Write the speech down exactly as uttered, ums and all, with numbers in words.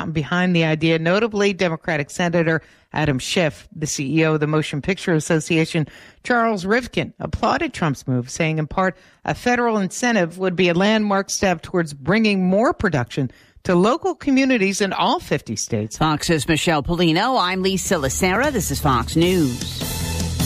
gotten behind the idea, notably Democratic Senator Adam Schiff. The C E O of the Motion Picture Association, Charles Rivkin, applauded Trump's move, saying in part a federal incentive would be a landmark step towards bringing more production to local communities in all fifty states. Fox's Michelle Polino. I'm Lisa Lacera. This is Fox News.